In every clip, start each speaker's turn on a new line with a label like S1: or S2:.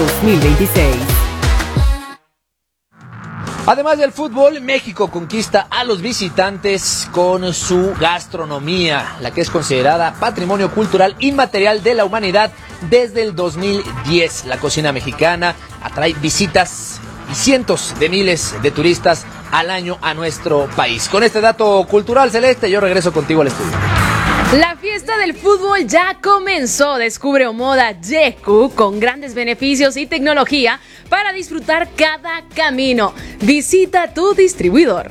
S1: 2026.
S2: Además del fútbol, México conquista a los visitantes con su gastronomía, la que es considerada patrimonio cultural inmaterial de la humanidad desde el 2010. La cocina mexicana atrae visitas y cientos de miles de turistas al año a nuestro país. Con este dato cultural, Celeste, yo regreso contigo al estudio.
S3: La fiesta del fútbol ya comenzó. Descubre Omoda Yeku con grandes beneficios y tecnología para disfrutar cada camino. Visita tu distribuidor.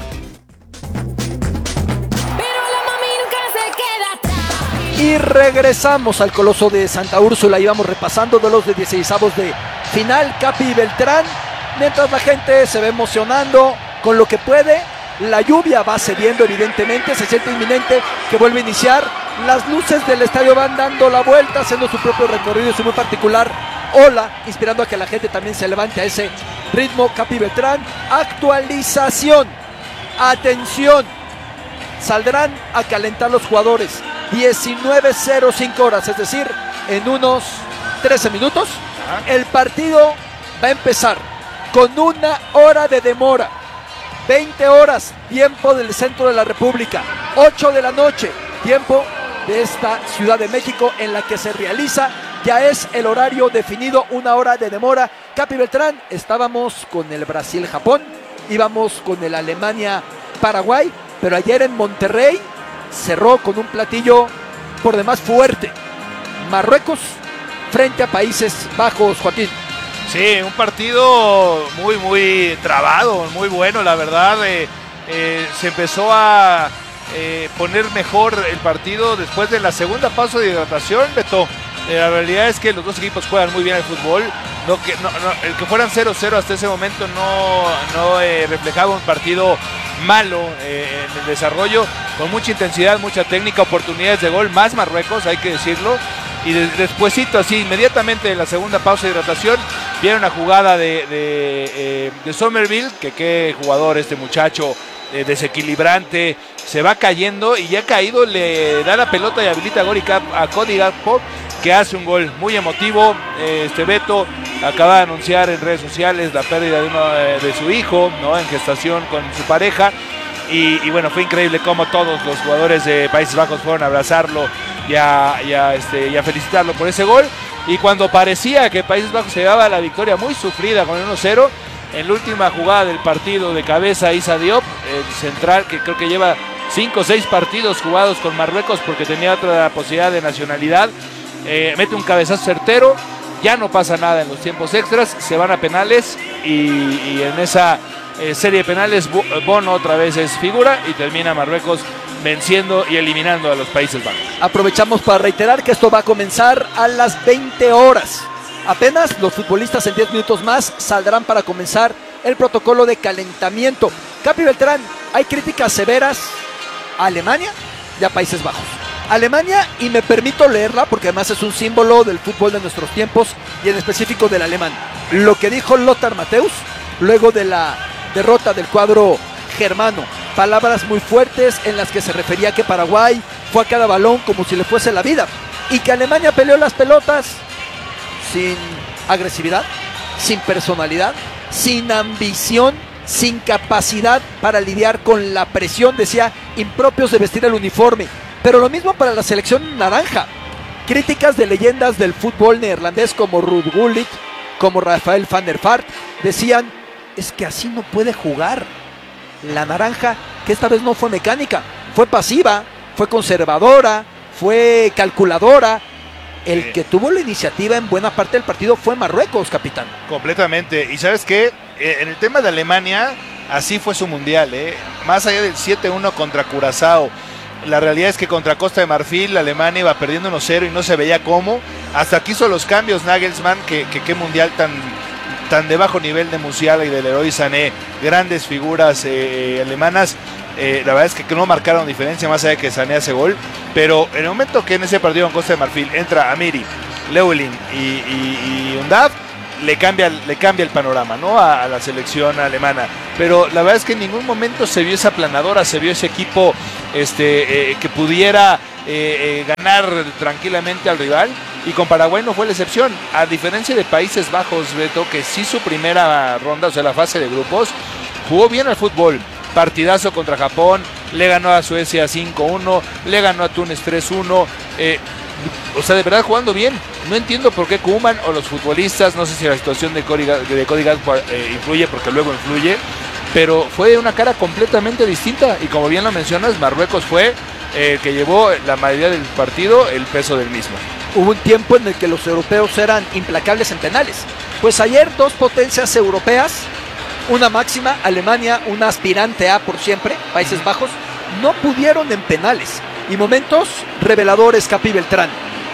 S4: Y regresamos al Coloso de Santa Úrsula. Íbamos repasando de los de 16avos de final. Capi y Beltrán, mientras la gente se va emocionando con lo que puede. La lluvia va cediendo, evidentemente, se siente inminente que vuelve a iniciar. Las luces del estadio van dando la vuelta, haciendo su propio recorrido, su muy particular ola, inspirando a que la gente también se levante a ese ritmo. Capi Beltrán, actualización, atención, saldrán a calentar los jugadores 19:05 horas, es decir, en unos 13 minutos. El partido va a empezar con 1 hora de demora. 20 horas, tiempo del centro de la República, 8 de la noche, tiempo de esta Ciudad de México en la que se realiza, ya es el horario definido, 1 hora de demora. Capi Beltrán, estábamos con el Brasil-Japón, íbamos con el Alemania-Paraguay, pero ayer en Monterrey cerró con un platillo por demás fuerte. Marruecos frente a Países Bajos, Joaquín.
S5: Sí, un partido muy trabado, muy bueno, la verdad. Se empezó a poner mejor el partido después de la segunda pausa de hidratación, Beto. La realidad es que los dos equipos juegan muy bien el fútbol. El que fueran 0-0 hasta ese momento no reflejaba un partido malo en el desarrollo, con mucha intensidad, mucha técnica, oportunidades de gol, más Marruecos, hay que decirlo. Y despuesito, así inmediatamente de la segunda pausa de hidratación, viene una jugada de Somerville, que qué jugador este muchacho, desequilibrante, se va cayendo y ya caído le da la pelota y habilita a Cody Gakpo, que hace un gol muy emotivo. Beto acaba de anunciar en redes sociales la pérdida de su hijo, ¿no?, en gestación con su pareja. Y bueno, fue increíble cómo todos los jugadores de Países Bajos fueron a abrazarlo y a felicitarlo por ese gol. Y cuando parecía que Países Bajos se llevaba la victoria muy sufrida con el 1-0, en la última jugada del partido, de cabeza, Issa Diop, el central, que creo que lleva 5 o 6 partidos jugados con Marruecos porque tenía otra posibilidad de nacionalidad, mete un cabezazo certero. Ya no pasa nada en los tiempos extras, se van a penales y en esa serie de penales Bono otra vez es figura y termina Marruecos venciendo y eliminando a los Países Bajos.
S4: Aprovechamos para reiterar que esto va a comenzar a las 20 horas. Apenas los futbolistas en 10 minutos más saldrán para comenzar el protocolo de calentamiento. Capi Beltrán, hay críticas severas a Alemania y a Países Bajos. Alemania, y me permito leerla porque además es un símbolo del fútbol de nuestros tiempos y en específico del alemán. Lo que dijo Lothar Matthäus luego de la derrota del cuadro germano. Palabras muy fuertes en las que se refería que Paraguay fue a cada balón como si le fuese la vida y que Alemania peleó las pelotas sin agresividad, sin personalidad, sin ambición, sin capacidad para lidiar con la presión, decía, impropios de vestir el uniforme. Pero lo mismo para la selección naranja. Críticas de leyendas del fútbol neerlandés como Ruud Gullit, como Rafael van der Vaart, decían, es que así no puede jugar. La naranja, que esta vez no fue mecánica, fue pasiva, fue conservadora, fue calculadora. El que tuvo la iniciativa en buena parte del partido fue Marruecos, capitán.
S5: Completamente. Y ¿sabes qué? En el tema de Alemania, así fue su mundial, más allá del 7-1 contra Curazao. La realidad es que contra Costa de Marfil Alemania iba perdiendo 1-0 y no se veía cómo. Hasta que hizo los cambios Nagelsmann, que mundial tan de bajo nivel de Musiala y del Leroy Sané, grandes figuras alemanas. La verdad es que no marcaron diferencia más allá de que Sané hace gol. Pero en el momento que en ese partido en Costa de Marfil entra Amiri, Leulin y Undav, le cambia el panorama, ¿no?, a la selección alemana. Pero la verdad es que en ningún momento se vio esa planadora, se vio ese equipo que pudiera ganar tranquilamente al rival, y con Paraguay no fue la excepción, a diferencia de Países Bajos, Beto, que sí su primera ronda, o sea la fase de grupos, jugó bien al fútbol, partidazo contra Japón, le ganó a Suecia 5-1, le ganó a Túnez 3-1, o sea, de verdad jugando bien. No entiendo por qué Koeman o los futbolistas, no sé si la situación de Cody Gakpo influye, porque luego influye, pero fue una cara completamente distinta, y como bien lo mencionas, Marruecos fue el que llevó la mayoría del partido, el peso del mismo.
S4: Hubo un tiempo en el que los europeos eran implacables en penales. Pues ayer dos potencias europeas, una máxima, Alemania, una aspirante a por siempre, Países Bajos, no pudieron en penales. Y momentos reveladores, Capi Beltrán,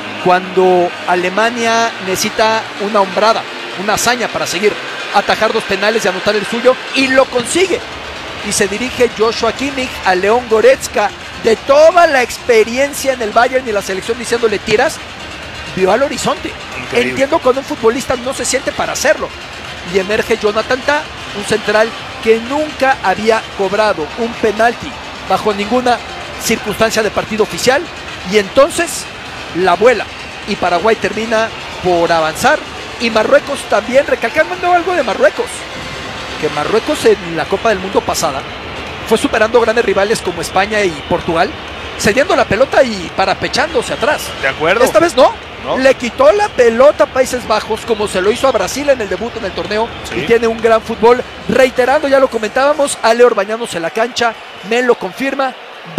S4: cuando Alemania necesita una hombrada, una hazaña para seguir, atajar 2 penales y anotar el suyo, y lo consigue. Y se dirige Joshua Kimmich a León Goretzka, de toda la experiencia en el Bayern y la selección, diciéndole tiras, vio al horizonte. Increíble. Entiendo cuando un futbolista no se siente para hacerlo. Y emerge Jonathan Tah, un central que nunca había cobrado un penalti bajo ninguna circunstancia de partido oficial, y entonces la vuela, y Paraguay termina por avanzar, y Marruecos también, recalcando algo de Marruecos, que Marruecos en la Copa del Mundo pasada fue superando grandes rivales como España y Portugal, cediendo la pelota y parapechándose atrás.
S5: De acuerdo.
S4: Esta vez no. Le quitó la pelota a Países Bajos, como se lo hizo a Brasil en el debut en el torneo, sí. Y tiene un gran fútbol. Reiterando, ya lo comentábamos, Ale Orbañanos en la cancha, me lo confirma.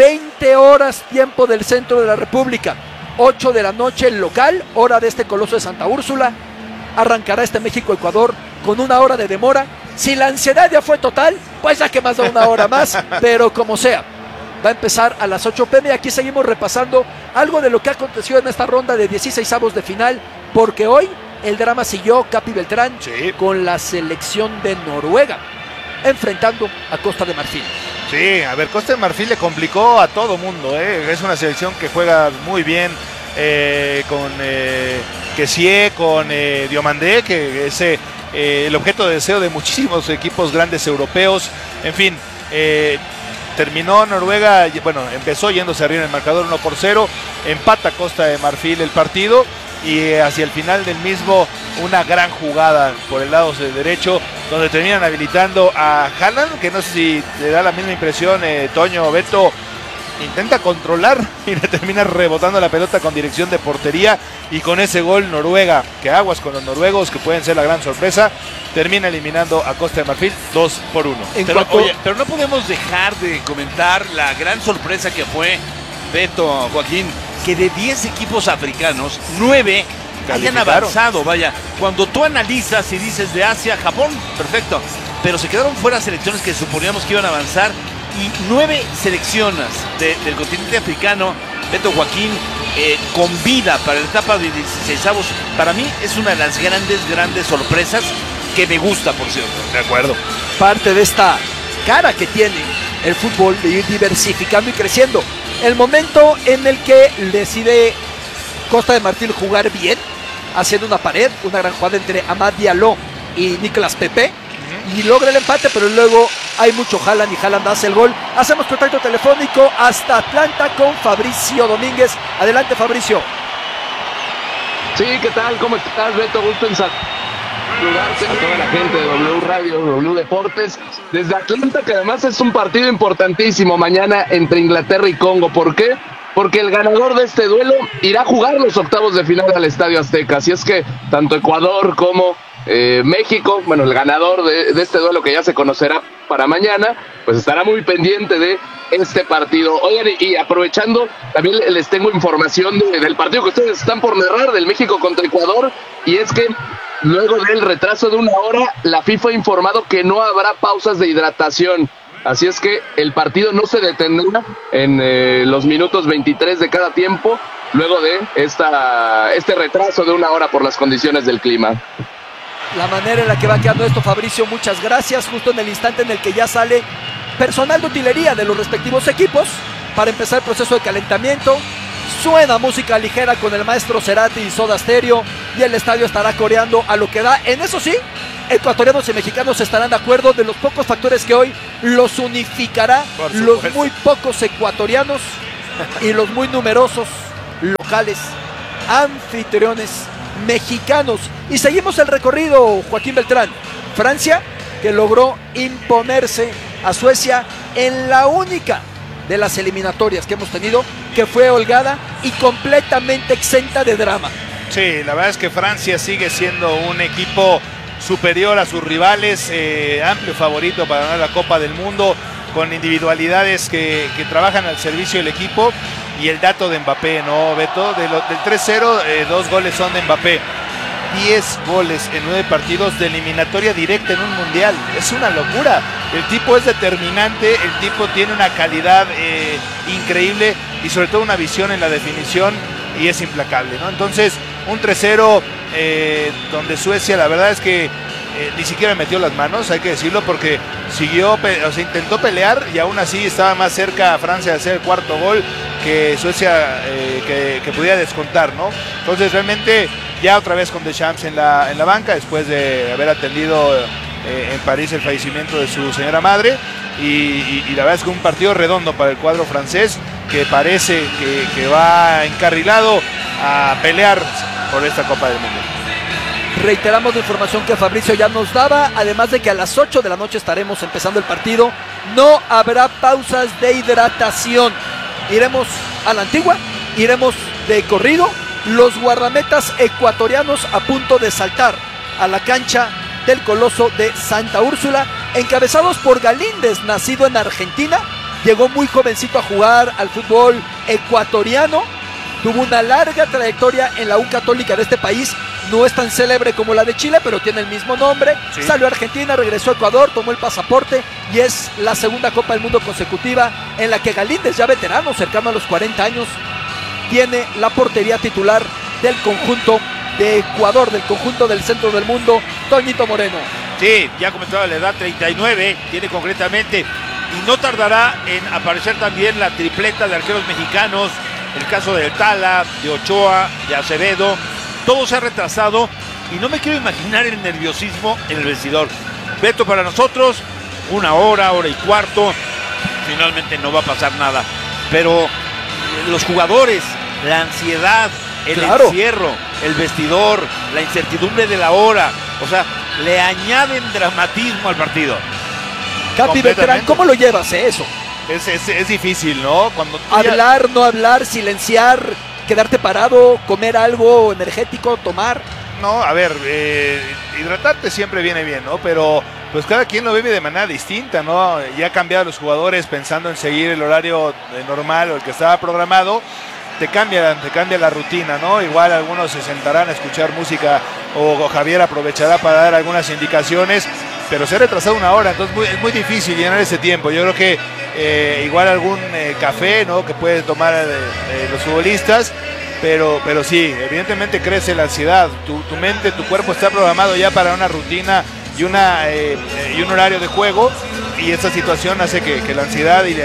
S4: 20 horas tiempo del centro de la República, 8 de la noche local, hora de este coloso de Santa Úrsula. Arrancará este México-Ecuador con 1 hora de demora. Si la ansiedad ya fue total, pues ya que más da 1 hora más, pero como sea, va a empezar a las 8 p.m. Aquí seguimos repasando algo de lo que aconteció en esta ronda de 16avos de final, porque hoy el drama siguió, Capi Beltrán, sí, con la selección de Noruega, enfrentando a Costa de Marfil.
S5: Sí, a ver, Costa de Marfil le complicó a todo mundo, es una selección que juega muy bien, con Kessie, con Diomandé, que es el objeto de deseo de muchísimos equipos grandes europeos. En fin, terminó Noruega, bueno, empezó yéndose arriba en el marcador 1-0, empata Costa de Marfil el partido, y hacia el final del mismo una gran jugada por el lado derecho, donde terminan habilitando a Haaland, que no sé si te da la misma impresión, Toño, Beto, intenta controlar y le termina rebotando la pelota con dirección de portería, y con ese gol Noruega, que aguas con los noruegos, que pueden ser la gran sorpresa, termina eliminando a Costa de Marfil 2-1.
S1: Pero no podemos dejar de comentar la gran sorpresa que fue, Beto, Joaquín, que de 10 equipos africanos, 9 hayan avanzado. Vaya, cuando tú analizas y dices de Asia, Japón, perfecto, pero se quedaron fuera selecciones que suponíamos que iban a avanzar, y 9 selecciones del continente africano, Beto, Joaquín, con vida para la etapa de 16avos. Para mí es una de las grandes sorpresas que me gusta, por cierto.
S5: De acuerdo.
S4: Parte de esta cara que tiene el fútbol de ir diversificando y creciendo. El momento en el que decide Costa de Marfil jugar bien, haciendo una pared, una gran jugada entre Amad Diallo y Nicolas Pepe, y logra el empate, pero luego hay mucho Haaland, y Haaland hace el gol. Hacemos contacto telefónico hasta Atlanta con Fabricio Domínguez. Adelante, Fabricio.
S6: Sí, ¿qué tal? ¿Cómo estás, Beto? Gusto en saludarte a toda la gente de W Radio, W Deportes, desde Atlanta, que además es un partido importantísimo mañana entre Inglaterra y Congo. ¿Por qué? Porque el ganador de este duelo irá a jugar los octavos de final al Estadio Azteca. Así es que tanto Ecuador como México, bueno, el ganador de este duelo, que ya se conocerá para mañana, pues estará muy pendiente de este partido. Oigan, y aprovechando, también les tengo información del partido que ustedes están por narrar, del México contra Ecuador, y es que luego del retraso de 1 hora, la FIFA ha informado que no habrá pausas de hidratación. Así es que el partido no se detendrá en los minutos 23 de cada tiempo, luego de este retraso de 1 hora por las condiciones del clima.
S4: La manera en la que va quedando esto, Fabricio, muchas gracias. Justo en el instante en el que ya sale personal de utilería de los respectivos equipos para empezar el proceso de calentamiento, suena música ligera con el maestro Cerati y Soda Stereo, y el estadio estará coreando a lo que da. En eso sí, ecuatorianos y mexicanos estarán de acuerdo, de los pocos factores que hoy los unificará, los muy pocos ecuatorianos y los muy numerosos locales anfitriones mexicanos. Y seguimos el recorrido, Joaquín Beltrán. Francia, que logró imponerse a Suecia en la única de las eliminatorias que hemos tenido, que fue holgada y completamente exenta de drama.
S5: Sí, la verdad es que Francia sigue siendo un equipo superior a sus rivales, amplio favorito para ganar la Copa del Mundo, con individualidades que trabajan al servicio del equipo. Y el dato de Mbappé, ¿no, Beto? Del 3-0, 2 goles son de Mbappé. 10 goles en 9 partidos de eliminatoria directa en un mundial. Es una locura. El tipo es determinante, el tipo tiene una calidad increíble y sobre todo una visión en la definición y es implacable, ¿no? Entonces, un 3-0 donde Suecia, la verdad es que ni siquiera metió las manos, hay que decirlo, porque siguió, o sea, intentó pelear y aún así estaba más cerca a Francia de hacer el cuarto gol que Suecia que pudiera descontar, ¿no? Entonces realmente ya otra vez con Deschamps en la banca después de haber atendido en París el fallecimiento de su señora madre y la verdad es que un partido redondo para el cuadro francés que parece que va encarrilado a pelear por esta Copa del Mundo.
S4: Reiteramos la información que Fabricio ya nos daba, además de que a las 8 de la noche estaremos empezando el partido. No habrá pausas de hidratación. Iremos a la antigua, iremos de corrido. Los guardametas ecuatorianos a punto de saltar a la cancha del Coloso de Santa Úrsula, encabezados por Galíndez, nacido en Argentina. Llegó muy jovencito a jugar al fútbol ecuatoriano. Tuvo una larga trayectoria en la U Católica de este país. No es tan célebre como la de Chile, pero tiene el mismo nombre. Sí. Salió a Argentina, regresó a Ecuador, tomó el pasaporte y es la segunda Copa del Mundo consecutiva en la que Galíndez, ya veterano, cercano a los 40 años, tiene la portería titular del conjunto de Ecuador, del conjunto del centro del mundo, Toñito Moreno.
S1: Sí, ya comentaba la edad, 39, tiene concretamente, y no tardará en aparecer también la tripleta de arqueros mexicanos, el caso del Tala, de Ochoa, de Acevedo. Todo se ha retrasado y no me quiero imaginar el nerviosismo en el vestidor. Beto, para nosotros, 1 hora, hora y cuarto, finalmente no va a pasar nada. Pero los jugadores, la ansiedad, el encierro, el vestidor, la incertidumbre de la hora, o sea, le añaden dramatismo al partido.
S4: Capi Beltrán, ¿cómo lo llevas eso?
S5: Es difícil, ¿no? Cuando
S4: hablar, no hablar, silenciar, quedarte parado, comer algo energético, tomar.
S5: No, a ver, hidratarte siempre viene bien, ¿no? Pero pues cada quien lo vive de manera distinta, ¿no? Ya han cambiado los jugadores pensando en seguir el horario normal o el que estaba programado. Te cambia la rutina, ¿no? Igual algunos se sentarán a escuchar música o Javier aprovechará para dar algunas indicaciones, pero se ha retrasado 1 hora, entonces es muy difícil llenar ese tiempo. Yo creo que igual algún café, ¿no? Que pueden tomar los futbolistas, pero sí, evidentemente crece la ansiedad. Tu mente, tu cuerpo está programado ya para una rutina y un horario de juego, y esta situación hace que la ansiedad y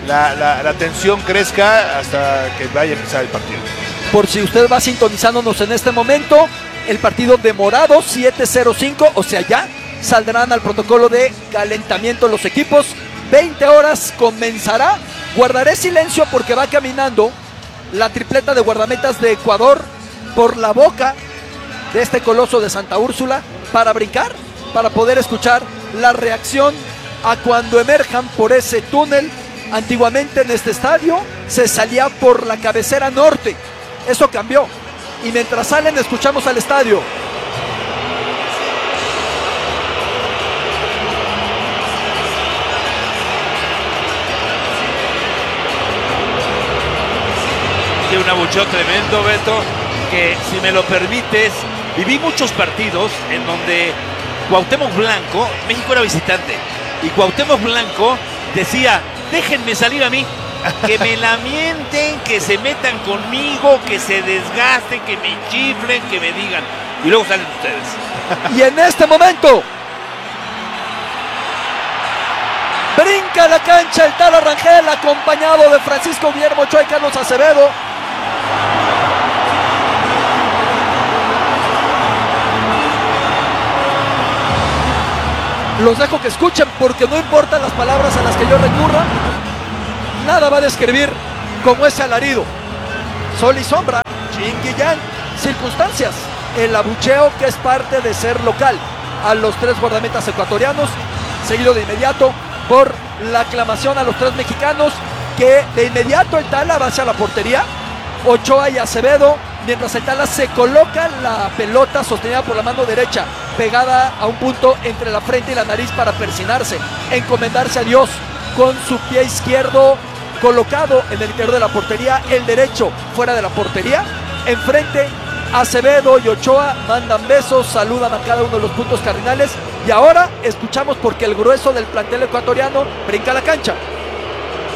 S5: la tensión crezca hasta que vaya a empezar el partido.
S4: Por si usted va sintonizándonos en este momento, el partido demorado 7:05, o sea, ya saldrán al protocolo de calentamiento los equipos. 20 horas comenzará. Guardaré silencio porque va caminando la tripleta de guardametas de Ecuador por la boca de este Coloso de Santa Úrsula para brincar, para poder escuchar la reacción a cuando emerjan por ese túnel. Antiguamente en este estadio se salía por la cabecera norte. Eso cambió. Y mientras salen escuchamos al estadio.
S1: Sí, un abucheo tremendo, Beto, que si me lo permites, viví muchos partidos en donde Cuauhtémoc Blanco, México era visitante, y Cuauhtémoc Blanco decía: déjenme salir a mí, que me lamenten, que se metan conmigo, que se desgasten, que me chiflen, que me digan, y luego salen ustedes.
S4: Y en este momento brinca a la cancha el Tala Rangel, acompañado de Francisco Guillermo Ochoa y Carlos Acevedo. Los dejo que escuchen porque no importan las palabras a las que yo recurra, nada va a describir como ese alarido. Sol y sombra, yin y yang, circunstancias, el abucheo que es parte de ser local a los 3 guardametas ecuatorianos, seguido de inmediato por la aclamación a los 3 mexicanos, que de inmediato el Tala va hacia la portería, Ochoa y Acevedo, mientras el Tala se coloca la pelota sostenida por la mano derecha, pegada a un punto entre la frente y la nariz para persinarse, encomendarse a Dios, con su pie izquierdo colocado en el interior de la portería, el derecho fuera de la portería, enfrente Acevedo y Ochoa mandan besos, saludan a cada uno de los puntos cardinales, y ahora escuchamos porque el grueso del plantel ecuatoriano brinca a la cancha.